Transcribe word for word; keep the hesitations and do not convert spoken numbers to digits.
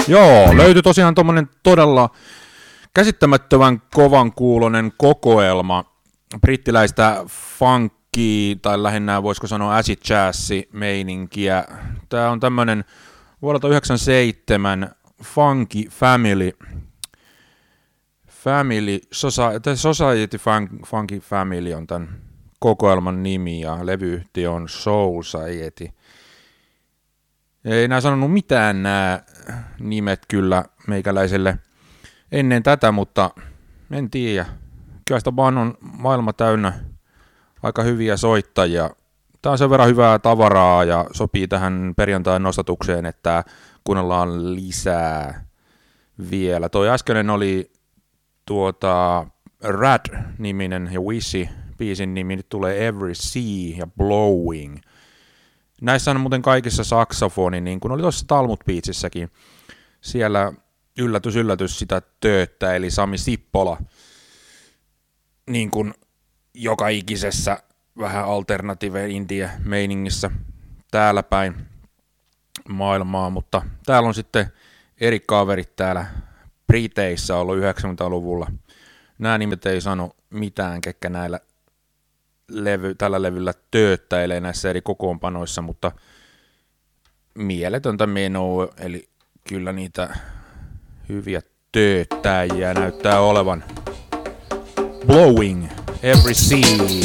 Joo, löytyi tosiaan tommonen todella käsittämättömän kovan kuulonen kokoelma brittiläistä funkia, tai lähinnä voisiko sanoa acid jazzi meininkiä. Tää on tämmönen vuodelta yhdeksänkymmentäseitsemän Funky Family, Family Society, Society Funky Family on tämän kokoelman nimi, ja levyyhtiö on Soul Society. Ei nää sanonut mitään nämä nimet kyllä meikäläiselle ennen tätä, mutta en tiedä. Kyllä sitä vaan on maailma täynnä aika hyviä soittajia. Tää on sen verran hyvää tavaraa ja sopii tähän perjantain nostatukseen, että kuunnellaan lisää vielä. Toi äskeinen oli tuota Rad-niminen ja Wishy biisin nimi, nyt tulee Every Sea ja Blowing. Näissä on muuten kaikissa saksofoni, niin kuin oli tuossa Talmud Beatsissäkin. Siellä yllätys yllätys sitä tööttä, eli Sami Sippola, niin kuin joka ikisessä vähän alternative indie meiningissä täällä päin maailmaa, mutta täällä on sitten eri kaverit täällä Briteissä ollut yhdeksänkymmentäluvulla. Nämä nimet ei sano mitään, ketkä näillä levy, tällä levyllä tööttäilee näissä eri kokoonpanoissa, mutta mieletöntä menoa, eli kyllä niitä hyviä tööttäjiä näyttää olevan. Blowing, Every Sea.